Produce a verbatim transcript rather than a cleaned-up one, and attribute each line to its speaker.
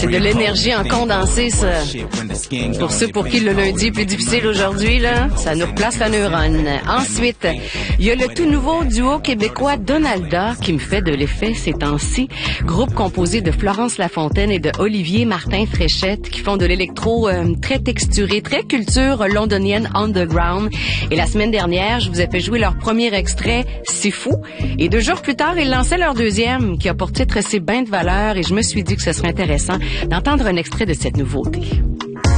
Speaker 1: C'est de l'énergie en condensé, ça. Pour ceux pour qui le lundi est plus difficile aujourd'hui, là, ça nous replace la neurone. Ensuite, il y a le tout nouveau duo québécois Donalda qui me fait de l'effet ces temps-ci. Groupe composé de Florence Lafontaine et de Olivier Martin Fréchette qui font de l'électro euh, très texturé, très culture londonienne underground. Et la semaine dernière, je vous ai fait jouer leur premier extrait, C'est fou. Et deux jours plus tard, ils lançaient leur deuxième qui a pour titre C'est bain de valeur et je me suis dit que ce serait intéressant d'entendre un extrait de cette nouveauté.